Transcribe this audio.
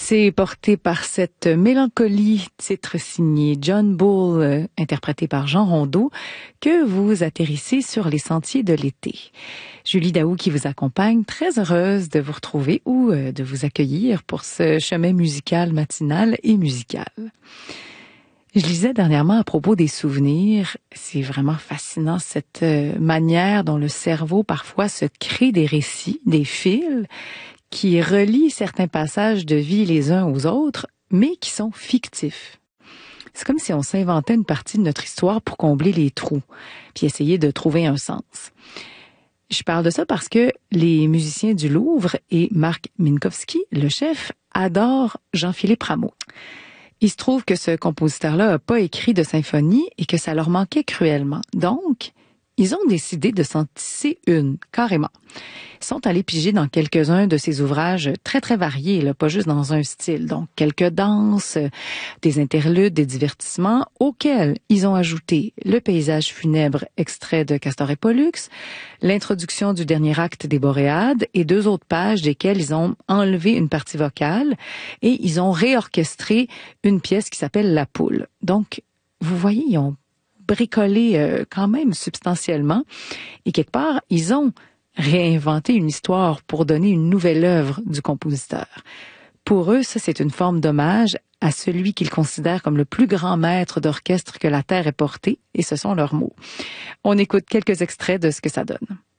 C'est porté par cette mélancolie, titre signé John Bull, interprété par Jean Rondeau, que vous atterrissez sur les sentiers de l'été. Julie Daou qui vous accompagne, très heureuse de vous retrouver ou de vous accueillir pour ce chemin musical matinal et musical. Je lisais dernièrement à propos des souvenirs, c'est vraiment fascinant cette manière dont le cerveau parfois se crée des récits, des fils, qui relient certains passages de vie les uns aux autres, mais qui sont fictifs. C'est comme si on s'inventait une partie de notre histoire pour combler les trous, puis essayer de trouver un sens. Je parle de ça parce que les musiciens du Louvre et Marc Minkowski, le chef, adorent Jean-Philippe Rameau. Il se trouve que ce compositeur-là n'a pas écrit de symphonie et que ça leur manquait cruellement. Donc, ils ont décidé de s'en tisser une, carrément. Ils sont allés piger dans quelques-uns de ses ouvrages très, très variés, là, pas juste dans un style. Donc, quelques danses, des interludes, des divertissements, auxquels ils ont ajouté le paysage funèbre extrait de Castor et Pollux, l'introduction du dernier acte des Boréades et 2 autres pages desquelles ils ont enlevé une partie vocale et ils ont réorchestré une pièce qui s'appelle La Poule. Donc, vous voyez, ils ont bricolé quand même substantiellement et quelque part, ils ont réinventé une histoire pour donner une nouvelle œuvre du compositeur. Pour eux, ça, c'est une forme d'hommage à celui qu'ils considèrent comme le plus grand maître d'orchestre que la Terre ait porté, et ce sont leurs mots. On écoute quelques extraits de ce que ça donne.